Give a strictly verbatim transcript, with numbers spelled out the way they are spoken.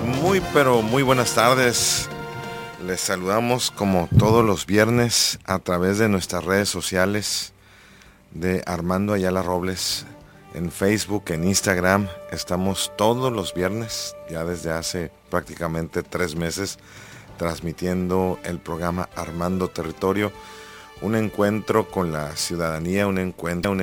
Muy pero muy buenas tardes. Les saludamos como todos los viernes a través de nuestras redes sociales de Armando Ayala Robles en Facebook, en Instagram. Estamos todos los viernes, ya desde hace prácticamente tres meses, transmitiendo el programa Armando Territorio, un encuentro con la ciudadanía, un encuentro, un